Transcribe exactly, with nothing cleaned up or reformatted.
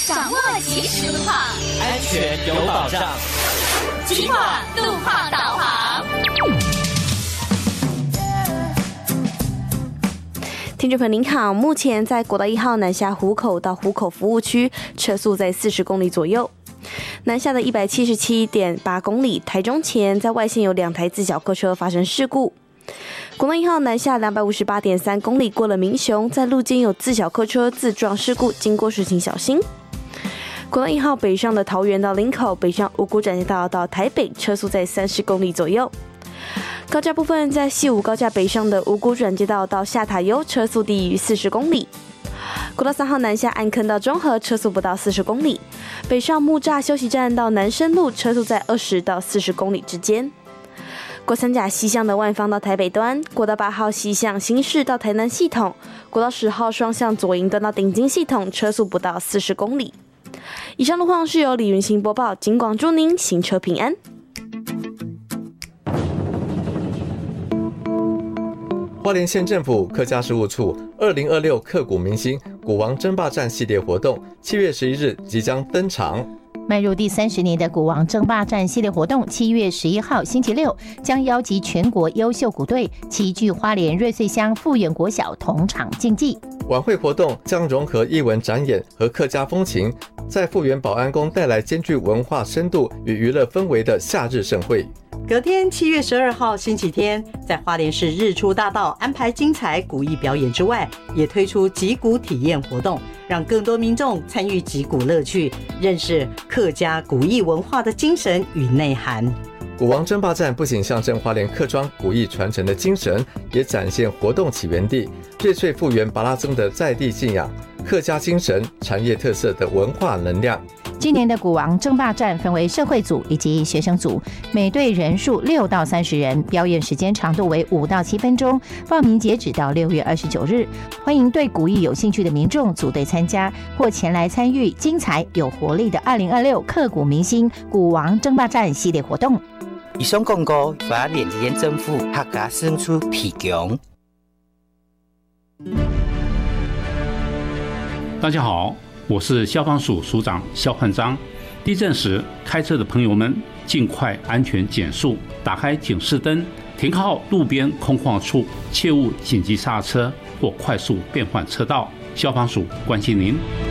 掌握即时路况， 安全有保障。 警广路况导航。 听众朋友您好，目前在国道一号南下湖口到湖口服务区，车速在四十公里左右。南下的一百七十七点八公里，台中前在外线有两台自小客车发生事故。国道一号南下两百五十八点三公里，过了民雄，在路肩有自小客车自撞事故，经过时请小心。国道一号北上的桃园到林口，北上五股转接道到台北，车速在三十公里左右。高架部分，在西武高架北上的五股转接道到下塔悠，车速低于四十公里。国道三号南下安坑到中和，车速不到四十公里。北上木栅休息站到南深路，车速在二十到四十公里之间。国三甲西向的万芳到台北端，国道八号西向新市到台南系统，国道十号双向左营端到顶金系统，车速不到四十公里。以上路况是由李云兴播报，警广祝您行车平安。 花莲县政府客家事务处二零二六刻骨铭心鼓王争霸战系列活动，七月十一日即将登场。 迈入第三十年的鼓王争霸战系列活动，七月十一号星期六将邀集全国优秀鼓队齐聚花莲瑞穗乡富源国小同场竞技。 晚会活动将融合艺文展演和客家风情，在富源保安宫带来兼具文化深度与娱乐氛围的夏日盛会。 隔天七月十二号星期天，在花莲市日出大道安排精彩鼓艺表演之外，也推出击鼓体验活动，让更多民众参与击鼓乐趣，认识客家鼓艺文化的精神与内涵。 鼓王争霸战不仅象征花莲客庄鼓艺传承的精神，也展现活动起源地瑞穗富源巴拉僧的在地信仰、客家精神、产业特色的文化能量。 今年的鼓王争霸战分为社会组以及学生组，每队人数六到三十人，表演时间长度为五到七分钟。报名截止到六月二十九日，欢迎对鼓艺有兴趣的民众组队参加，或前来参与精彩有活力的二零二六刻骨铭心鼓王争霸战系列活动。 以上广告花莲县政府客家事务处提供。 大家好，我是消防署署长肖焕章。地震时，开车的朋友们尽快安全减速，打开警示灯，停靠路边空旷处，切勿紧急刹车或快速变换车道。消防署关心您。